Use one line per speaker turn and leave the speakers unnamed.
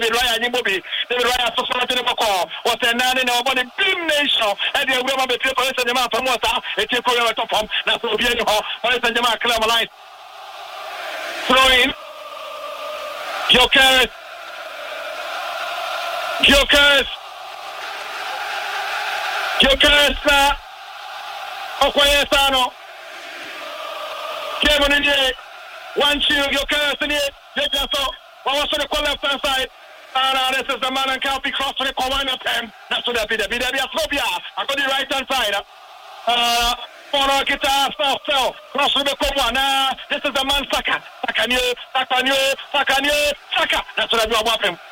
David Ryan Yimobi, David Ryan Society of Call, was a nan in our body, Beam Nation, and the woman between Paris and Jama from Wata, a take over top home, that's what we are, Paris and Jama Clamaline. Throwing Gyökeres. Okoye Sano. Kevin in the 1-2, Gyökeres in the so. What was the call left hand side? This is the man and Calpi cross for the Kowina pen. That's what be the Sophia. I got the right hand side. For guitar, so cross the Kowina. This is the man Saka. Saka. That's what I do about him.